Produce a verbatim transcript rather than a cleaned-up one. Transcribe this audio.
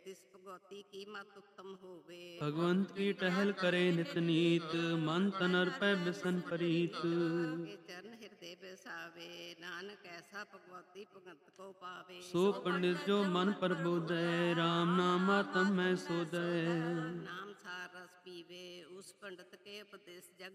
ਤਿਸ ਭਗਵਤੀ ਕੀ ਮਤ ਉਤਮ ਹੋਵੇ। ਭਗਵੰਤ ਕੀ ਟਹਿਲ ਕਰੇ ਨਿਤ ਨੀਤ, ਮਨ ਤਨ ਅਰਪੈ ਬਿਸਨ ਪ੍ਰੀਤ। ਕੇ ਚਰਨ ਹਿਰਦੇ ਬਿਸਾਵੇ, ਨਾਨਕ ਐਸਾ ਭਗਵਤੀ ਭਗਤ ਕੋ ਪਾਵੇ। ਸੋ ਪੰਡਿਤ ਜੋ ਮਨ ਪ੍ਰਬੋਧੈ, ਰਾਮ ਨਾਮ ਆਤਮ ਮੈਂ ਸੋਧੈ। ਨਾਮ ਸਾਰ ਰਸ ਪੀਵੇ, ਉਸ ਪੰਡਤ ਕੇ ਉਪਦੇਸ ਜਗ